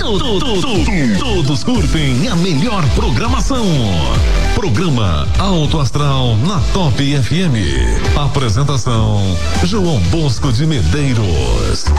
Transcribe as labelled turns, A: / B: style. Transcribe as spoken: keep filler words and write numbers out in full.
A: to, to, to, todos curtem a melhor programação. Programa Alto Astral na Top F M. Apresentação João Bosco de Medeiros.